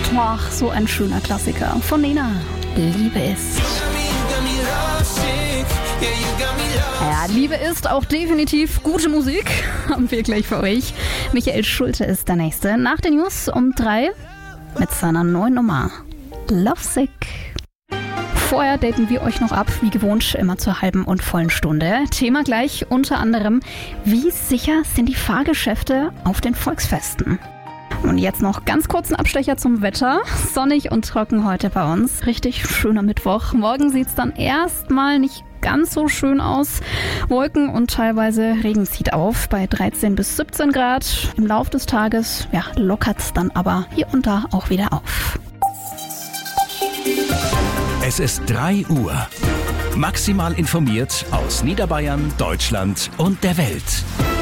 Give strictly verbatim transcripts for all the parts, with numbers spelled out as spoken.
Ach, so ein schöner Klassiker von Nena. Liebe ist. Ja, Liebe ist auch definitiv gute Musik. Haben wir gleich für euch. Michael Schulte ist der Nächste. Nach den News um drei mit seiner neuen Nummer. Lovesick. Vorher daten wir euch noch ab, wie gewohnt, immer zur halben und vollen Stunde. Thema gleich unter anderem, wie sicher sind die Fahrgeschäfte auf den Volksfesten? Und jetzt noch ganz kurzen Abstecher zum Wetter. Sonnig und trocken heute bei uns. Richtig schöner Mittwoch. Morgen sieht es dann erstmal nicht ganz so schön aus. Wolken und teilweise Regen zieht auf bei dreizehn bis siebzehn Grad. Im Laufe des Tages ja, lockert es dann aber hier und da auch wieder auf. Es ist drei Uhr. Maximal informiert aus Niederbayern, Deutschland und der Welt.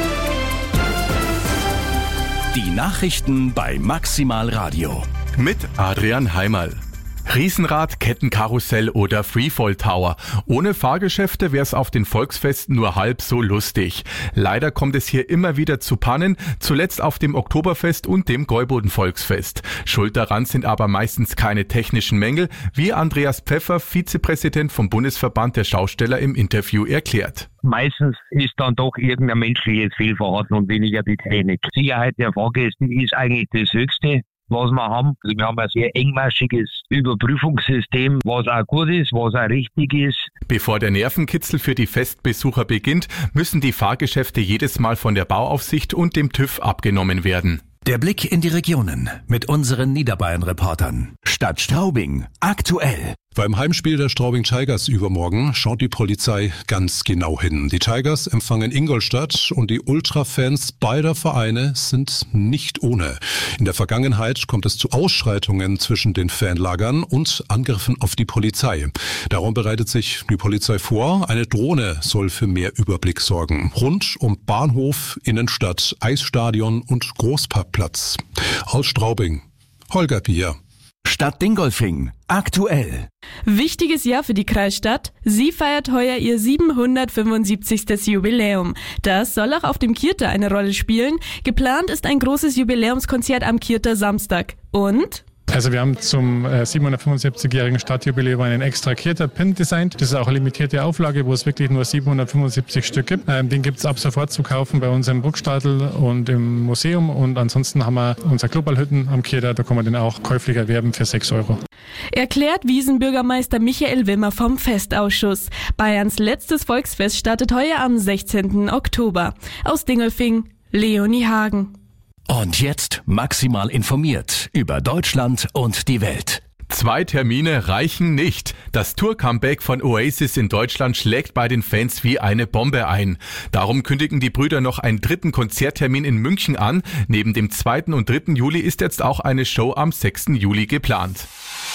Die Nachrichten bei Maximal Radio. Mit Adrian Heimerl. Riesenrad, Kettenkarussell oder Freefall Tower. Ohne Fahrgeschäfte wäre es auf den Volksfesten nur halb so lustig. Leider kommt es hier immer wieder zu Pannen, zuletzt auf dem Oktoberfest und dem Gäuboden-Volksfest. Schuld daran sind aber meistens keine technischen Mängel, wie Andreas Pfeffer, Vizepräsident vom Bundesverband der Schausteller, im Interview erklärt. Meistens ist dann doch irgendein menschliches Fehlverhalten und weniger die Technik. Sicherheit der Fahrgäste ist eigentlich das Höchste, was wir haben. Wir haben ein sehr engmaschiges Überprüfungssystem, was auch gut ist, was auch richtig ist. Bevor der Nervenkitzel für die Festbesucher beginnt, müssen die Fahrgeschäfte jedes Mal von der Bauaufsicht und dem TÜV abgenommen werden. Der Blick in die Regionen mit unseren Niederbayern-Reportern. Stadt Straubing, aktuell. Beim Heimspiel der Straubing Tigers übermorgen schaut die Polizei ganz genau hin. Die Tigers empfangen Ingolstadt und die Ultrafans beider Vereine sind nicht ohne. In der Vergangenheit kommt es zu Ausschreitungen zwischen den Fanlagern und Angriffen auf die Polizei. Darum bereitet sich die Polizei vor. Eine Drohne soll für mehr Überblick sorgen. Rund um Bahnhof, Innenstadt, Eisstadion und Großparkplatz. Aus Straubing, Holger Bier. Stadt Dingolfing, aktuell. Wichtiges Jahr für die Kreisstadt. Sie feiert heuer ihr siebenhundertfünfundsiebzigstes Jubiläum. Das soll auch auf dem Kierter eine Rolle spielen. Geplant ist ein großes Jubiläumskonzert am Kierter Samstag. Und? Also wir haben zum äh, siebenhundertfünfundsiebzigjährigen Stadtjubiläum einen extra Kierter-Pin designt. Das ist auch eine limitierte Auflage, wo es wirklich nur siebenhundertfünfundsiebzig Stück gibt. Ähm, den gibt es ab sofort zu kaufen bei uns im Burgstadl und im Museum. Und ansonsten haben wir unser Kluballhütten am Kierter, da kann man den auch käuflich erwerben für sechs Euro. Erklärt Wiesenbürgermeister Michael Wimmer vom Festausschuss. Bayerns letztes Volksfest startet heuer am sechzehnten Oktober. Aus Dingolfing, Leonie Hagen. Und jetzt maximal informiert über Deutschland und die Welt. Zwei Termine reichen nicht. Das Tour-Comeback von Oasis in Deutschland schlägt bei den Fans wie eine Bombe ein. Darum kündigen die Brüder noch einen dritten Konzerttermin in München an. Neben dem zweiten und dritten Juli ist jetzt auch eine Show am sechsten Juli geplant.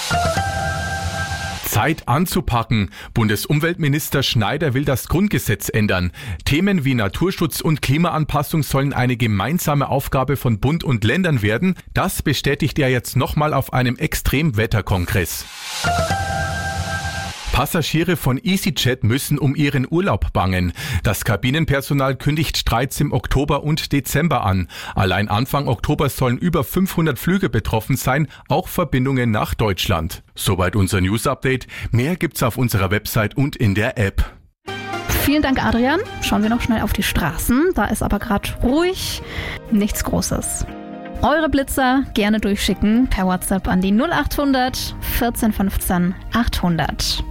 Zeit anzupacken. Bundesumweltminister Schneider will das Grundgesetz ändern. Themen wie Naturschutz und Klimaanpassung sollen eine gemeinsame Aufgabe von Bund und Ländern werden. Das bestätigt er jetzt nochmal auf einem Extremwetterkongress. Passagiere von EasyJet müssen um ihren Urlaub bangen. Das Kabinenpersonal kündigt Streiks im Oktober und Dezember an. Allein Anfang Oktober sollen über fünfhundert Flüge betroffen sein, auch Verbindungen nach Deutschland. Soweit unser News-Update. Mehr gibt's auf unserer Website und in der App. Vielen Dank, Adrian. Schauen wir noch schnell auf die Straßen. Da ist aber gerade ruhig. Nichts Großes. Eure Blitzer gerne durchschicken per WhatsApp an die null achthundert vierzehn fünfzehn achthundert.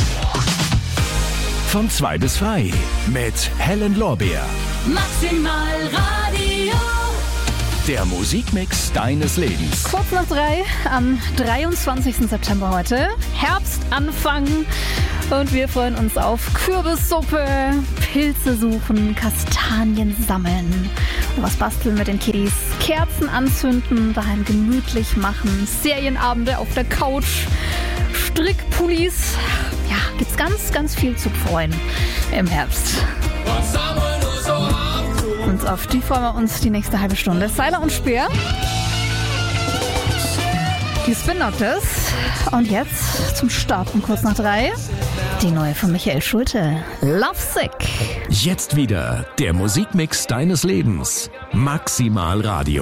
Von zwei bis drei mit Helen Lorbeer. Maximal Radio. Der Musikmix deines Lebens. Kurz nach drei am dreiundzwanzigsten September heute. Herbstanfang. Und wir freuen uns auf Kürbissuppe, Pilze suchen, Kastanien sammeln, was basteln mit den Kiddies, Kerzen anzünden, daheim gemütlich machen, Serienabende auf der Couch, Strickpullis. Ja, gibt's ganz, ganz viel zu freuen im Herbst. Und auf die freuen wir uns die nächste halbe Stunde. Seiler und Speer. Die Spin Doctors. Und jetzt zum Start um kurz nach drei. Die neue von Michael Schulte. Lovesick. Jetzt wieder der Musikmix deines Lebens. Maximal Radio.